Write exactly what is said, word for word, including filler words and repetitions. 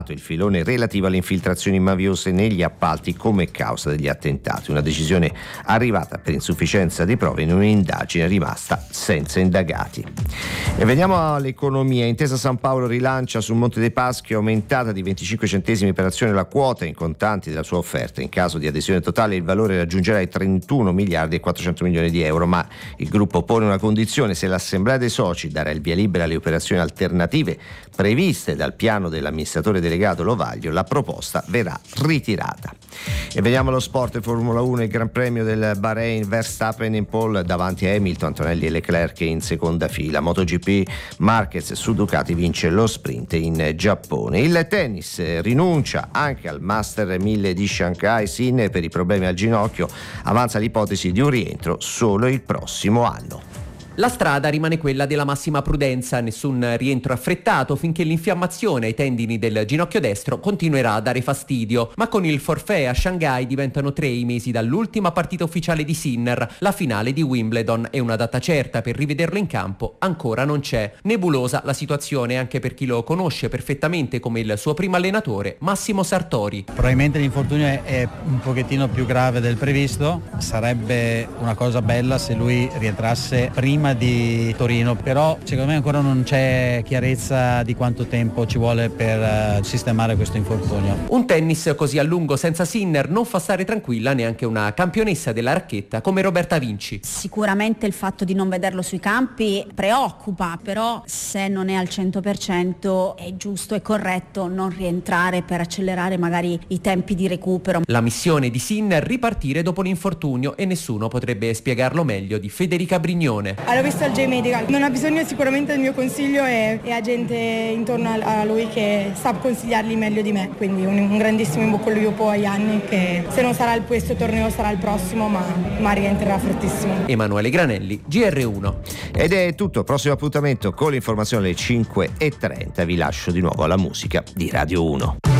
il filone relativo alle infiltrazioni mafiose negli appalti come causa degli attentati, una decisione arrivata per insufficienza di prove in un'indagine rimasta senza indagati. E veniamo all'economia. Intesa San Paolo rilancia sul Monte dei Paschi, aumentata di venticinque centesimi per azione la quota in contanti della sua offerta. In caso di adesione totale il valore raggiungerà i trentuno miliardi e quattrocento milioni di euro, ma il gruppo pone una condizione: se l'assemblea dei soci darà il via libera alle operazioni alternative previste dal piano dell'amministratore delegato Lovaglio, la proposta verrà ritirata. E vediamo lo sport. Formula uno, il Gran Premio del Bahrain, Verstappen in pole davanti a Hamilton, Antonelli e Leclerc in seconda fila. MotoGP, Marquez su Ducati vince lo sprint in Giappone. Il tennis rinuncia anche al Master mille di Shanghai. Sinner per i problemi al ginocchio avanza l'ipotesi di un rientro solo il prossimo anno. La strada rimane quella della massima prudenza, nessun rientro affrettato finché l'infiammazione ai tendini del ginocchio destro continuerà a dare fastidio, ma con il forfait a Shanghai diventano tre i mesi dall'ultima partita ufficiale di Sinner, la finale di Wimbledon, e una data certa per rivederlo in campo ancora non c'è. Nebulosa la situazione anche per chi lo conosce perfettamente come il suo primo allenatore, Massimo Sartori. Probabilmente l'infortunio è, è un pochettino più grave del previsto, sarebbe una cosa bella se lui rientrasse prima di Torino, però secondo me ancora non c'è chiarezza di quanto tempo ci vuole per uh, sistemare questo infortunio. Un tennis così a lungo senza Sinner non fa stare tranquilla neanche una campionessa della racchetta come Roberta Vinci. Sicuramente il fatto di non vederlo sui campi preoccupa, però se non è al cento per cento è giusto e corretto non rientrare per accelerare magari i tempi di recupero. La missione di Sinner: ripartire dopo l'infortunio, e nessuno potrebbe spiegarlo meglio di Federica Brignone. L'ho visto al J-Medical, non ha bisogno sicuramente del mio consiglio e, e ha gente intorno a, a lui che sa consigliarli meglio di me, quindi un, un grandissimo in bocca al lupo agli anni, che se non sarà il questo torneo sarà il prossimo, ma, ma rientrerà fortissimo. Emanuele Granelli, G R uno. Ed è tutto, prossimo appuntamento con l'informazione alle cinque e trenta, vi lascio di nuovo alla musica di Radio uno.